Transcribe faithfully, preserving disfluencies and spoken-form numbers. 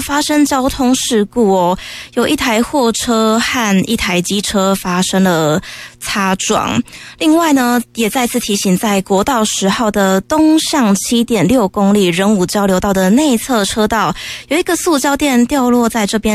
发生交通事故哦，有一台货车和一台机车发生了擦撞。另外呢，也再次提醒，在国道十号的东向 七点六公里仁武交流道的内侧车道，有一个塑胶垫掉落在这边